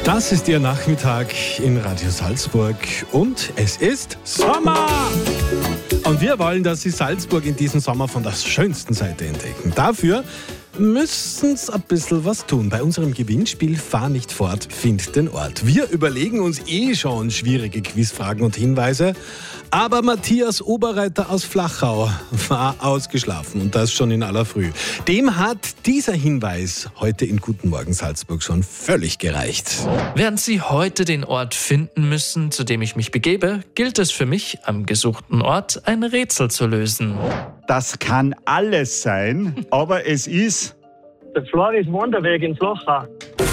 Das ist Ihr Nachmittag in Radio Salzburg und es ist Sommer! Und wir wollen, dass Sie Salzburg in diesem Sommer von der schönsten Seite entdecken. Dafür müssen Sie ein bisschen was tun. Bei unserem Gewinnspiel Fahr nicht fort, find den Ort. Wir überlegen uns schon schwierige Quizfragen und Hinweise, aber Matthias Oberreiter aus Flachau war ausgeschlafen und das schon in aller Früh. Dem hat dieser Hinweis heute in Guten Morgen Salzburg schon völlig gereicht. Während Sie heute den Ort finden müssen, zu dem ich mich begebe, gilt es für mich, am gesuchten Ort ein Rätsel zu lösen. Das kann alles sein, aber es ist der Floris Wanderweg in Flachau.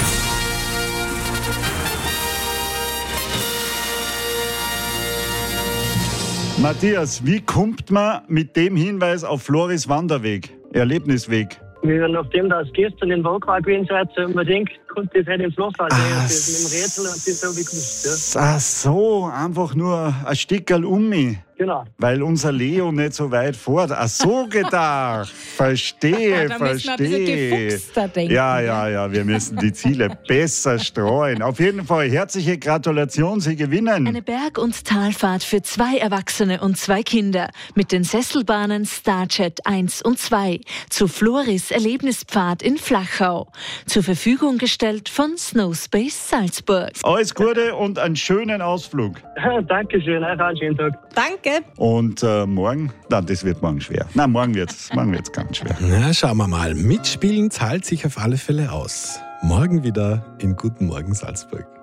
Matthias, wie kommt man mit dem Hinweis auf Floris Wanderweg, Erlebnisweg? Nachdem das gestern in Wagrau gewesen seid, so unbedingt konnte ich heute in Flachau sehen. Das mit dem Rätsel und das habe ich gewusst. Ja. Ach so, einfach nur ein Stickerl um mich. Genau. Weil unser Leo nicht so weit fährt. Ach so gedacht. Verstehe. Da müssen wir ein bisschen gefuchster denken. Ja, wir müssen die Ziele besser streuen. Auf jeden Fall herzliche Gratulation, Sie gewinnen. Eine Berg- und Talfahrt für 2 Erwachsene und 2 Kinder mit den Sesselbahnen Starjet 1 und 2 zu Floris Erlebnispfad in Flachau. Zur Verfügung gestellt von Snowspace Salzburg. Alles Gute und einen schönen Ausflug. Dankeschön, euch einen schönen Tag. Danke. Und morgen? Nein, das wird morgen schwer. Nein, morgen wird's ganz schwer. Na, schauen wir mal. Mitspielen zahlt sich auf alle Fälle aus. Morgen wieder in Guten Morgen Salzburg.